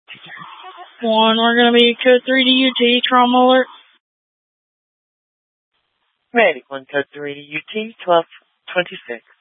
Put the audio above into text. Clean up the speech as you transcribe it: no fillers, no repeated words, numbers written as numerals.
1, we're going to be code 3 to UT, trauma alert. Ready, 1 code 3 to UT, 1226.